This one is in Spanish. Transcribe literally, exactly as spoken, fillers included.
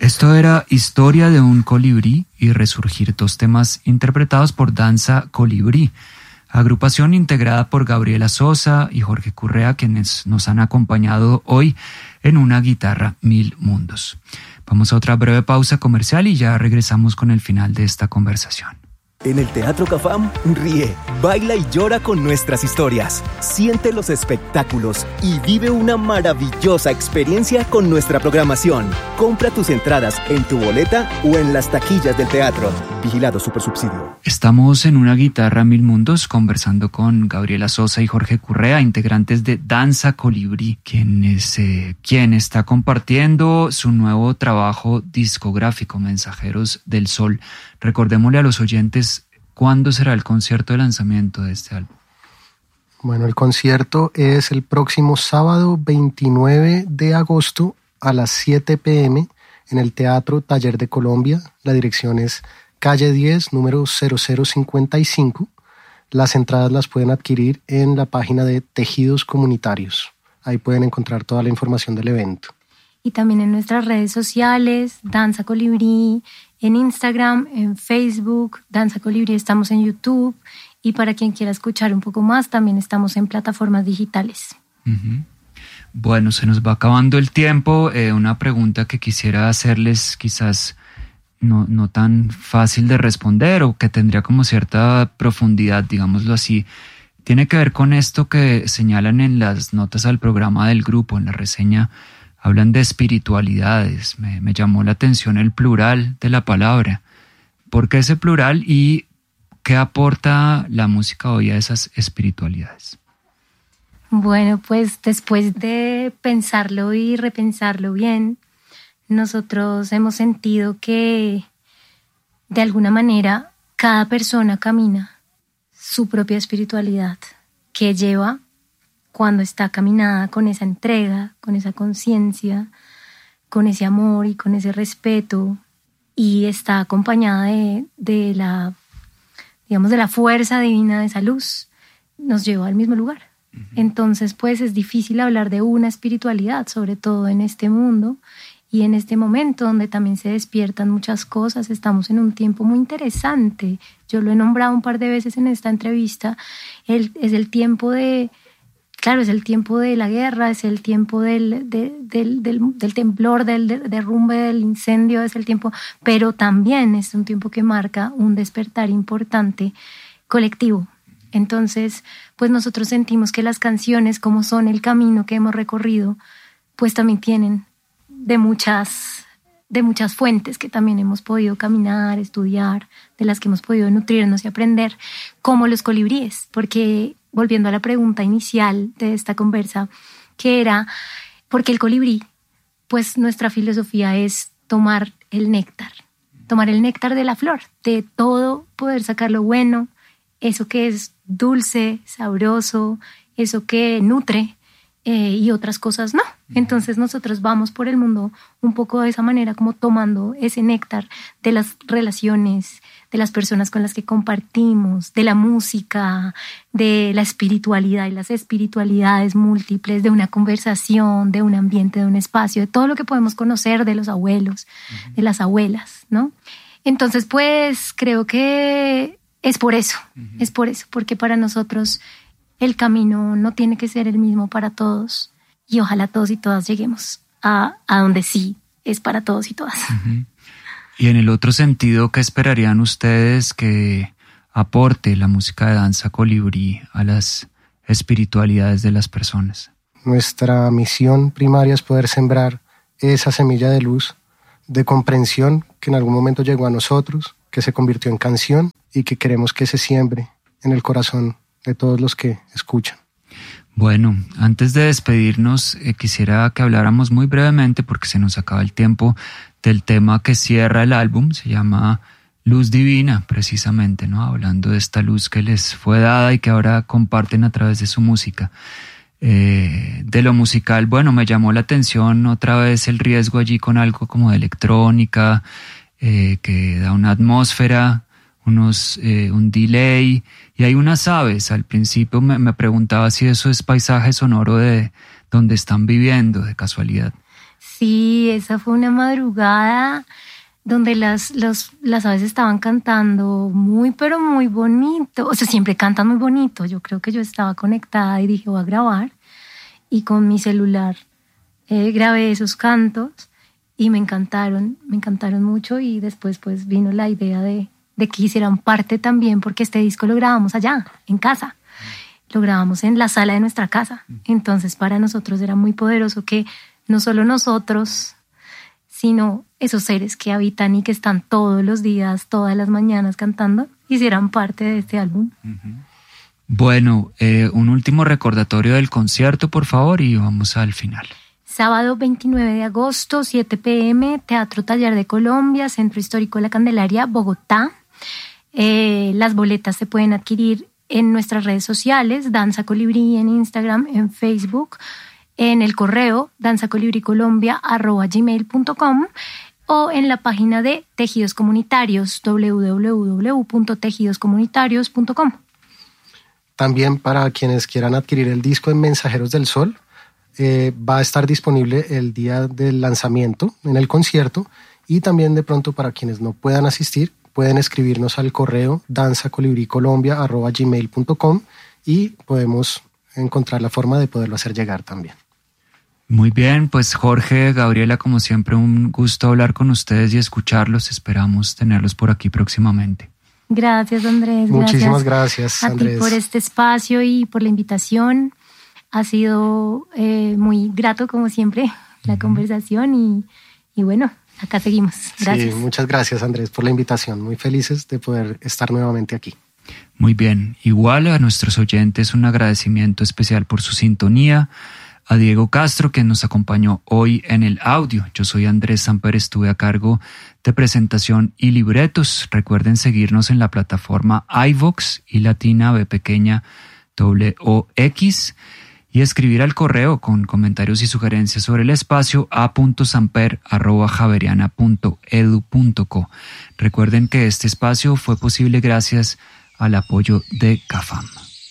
Esto era Historia de un colibrí y Resurgir, dos temas interpretados por Danza Colibrí, agrupación integrada por Gabriela Sosa y Jorge Currea, quienes nos han acompañado hoy en Una Guitarra Mil Mundos. Vamos a otra breve pausa comercial y ya regresamos con el final de esta conversación. En el Teatro Cafam, ríe, baila y llora con nuestras historias. Siente los espectáculos y vive una maravillosa experiencia con nuestra programación. Compra tus entradas en tu boleta o en las taquillas del teatro. Vigilado Supersubsidio. Estamos en Una Guitarra Mil Mundos conversando con Gabriela Sosa y Jorge Currea, integrantes de Danza Colibrí, quien, es, eh, quien está compartiendo su nuevo trabajo discográfico, Mensajeros del Sol. Recordémosle a los oyentes cuándo será el concierto de lanzamiento de este álbum. Bueno, el concierto es el próximo sábado veintinueve de agosto a las siete p.m. en el Teatro Taller de Colombia. La dirección es calle diez, número cero cero cincuenta y cinco. Las entradas las pueden adquirir en la página de Tejidos Comunitarios. Ahí pueden encontrar toda la información del evento. Y también en nuestras redes sociales, Danza Colibrí, en Instagram, en Facebook, Danza Colibrí, estamos en YouTube. Y para quien quiera escuchar un poco más, también estamos en plataformas digitales. Uh-huh. Bueno, se nos va acabando el tiempo. Eh, una pregunta que quisiera hacerles, quizás no, no tan fácil de responder o que tendría como cierta profundidad, digámoslo así. Tiene que ver con esto que señalan en las notas al programa del grupo, en la reseña. Hablan de espiritualidades. Me, me llamó la atención el plural de la palabra. ¿Por qué ese plural y qué aporta la música hoy a esas espiritualidades? Bueno, pues después de pensarlo y repensarlo bien, nosotros hemos sentido que de alguna manera cada persona camina su propia espiritualidad que lleva cuando está caminada con esa entrega, con esa conciencia, con ese amor y con ese respeto, y está acompañada de, de la, digamos, de la fuerza divina de esa luz, nos lleva al mismo lugar. Uh-huh. Entonces, pues es difícil hablar de una espiritualidad, sobre todo en este mundo y en este momento donde también se despiertan muchas cosas. Estamos en un tiempo muy interesante. Yo lo he nombrado un par de veces en esta entrevista. El, es el tiempo de... Claro, es el tiempo de la guerra, es el tiempo del, de, del, del, del temblor, del derrumbe, del incendio, es el tiempo, pero también es un tiempo que marca un despertar importante colectivo. Entonces, pues nosotros sentimos que las canciones, como son el camino que hemos recorrido, pues también tienen de muchas, de muchas fuentes que también hemos podido caminar, estudiar, de las que hemos podido nutrirnos y aprender, como los colibríes, porque... Volviendo a la pregunta inicial de esta conversa, que era, ¿por qué el colibrí? Pues nuestra filosofía es tomar el néctar, tomar el néctar de la flor, de todo poder sacar lo bueno, eso que es dulce, sabroso, eso que nutre, eh, y otras cosas no. Entonces nosotros vamos por el mundo un poco de esa manera, como tomando ese néctar de las relaciones, de las personas con las que compartimos, de la música, de la espiritualidad y las espiritualidades múltiples, de una conversación, de un ambiente, de un espacio, de todo lo que podemos conocer de los abuelos, uh-huh. de las abuelas, ¿no? Entonces, pues, creo que es por eso, uh-huh. es por eso, porque para nosotros el camino no tiene que ser el mismo para todos y ojalá todos y todas lleguemos a, a donde sí es para todos y todas. Uh-huh. Y en el otro sentido, ¿qué esperarían ustedes que aporte la música de Danza Colibrí a las espiritualidades de las personas? Nuestra misión primaria es poder sembrar esa semilla de luz, de comprensión que en algún momento llegó a nosotros, que se convirtió en canción y que queremos que se siembre en el corazón de todos los que escuchan. Bueno, antes de despedirnos, eh, quisiera que habláramos muy brevemente, porque se nos acaba el tiempo, del tema que cierra el álbum. Se llama Luz Divina, precisamente, ¿no? Hablando de esta luz que les fue dada y que ahora comparten a través de su música. Eh, de lo musical, bueno, me llamó la atención otra vez el riesgo allí con algo como de electrónica, eh, que da una atmósfera, unos, eh, un delay, y hay unas aves. Al principio me, me preguntaba si eso es paisaje sonoro de donde están viviendo, de casualidad. Sí, esa fue una madrugada donde las, los, las aves estaban cantando muy, pero muy bonito. O sea, siempre cantan muy bonito. Yo creo que yo estaba conectada y dije, voy a grabar. Y con mi celular eh, grabé esos cantos y me encantaron, me encantaron mucho. Y después pues vino la idea de, de que hicieran parte también, porque este disco lo grabamos allá, en casa. Lo grabamos en la sala de nuestra casa. Entonces para nosotros era muy poderoso que no solo nosotros, sino esos seres que habitan y que están todos los días, todas las mañanas cantando, hicieran parte de este álbum. Bueno, eh, un último recordatorio del concierto, por favor, y vamos al final. Sábado veintinueve de agosto, siete pe eme, Teatro Taller de Colombia, Centro Histórico de la Candelaria, Bogotá. Eh, las boletas se pueden adquirir en nuestras redes sociales, Danza Colibrí en Instagram, en Facebook, en el correo danzacolibricolombia arroba gmail punto com o en la página de Tejidos Comunitarios, doble u doble u doble u punto tejidos comunitarios punto com. También para quienes quieran adquirir el disco en Mensajeros del Sol, eh, va a estar disponible el día del lanzamiento en el concierto, y también de pronto para quienes no puedan asistir, pueden escribirnos al correo danzacolibricolombia arroba gmail punto com y podemos encontrar la forma de poderlo hacer llegar también. Muy bien, pues Jorge, Gabriela, como siempre, un gusto hablar con ustedes y escucharlos. Esperamos tenerlos por aquí próximamente. Gracias, Andrés. Muchísimas gracias, gracias a Andrés. ti por este espacio y por la invitación. Ha sido eh, muy grato, como siempre, la uh-huh. conversación y, y bueno, acá seguimos. Gracias. Sí, muchas gracias, Andrés, por la invitación. Muy felices de poder estar nuevamente aquí. Muy bien. Igual a nuestros oyentes un agradecimiento especial por su sintonía. A Diego Castro, que nos acompañó hoy en el audio. Yo soy Andrés Samper, estuve a cargo de presentación y libretos. Recuerden seguirnos en la plataforma iVoox y latina b pequeña doble o x y escribir al correo con comentarios y sugerencias sobre el espacio a punto samper arroba javeriana punto edu punto co. Recuerden que este espacio fue posible gracias al apoyo de CAFAM.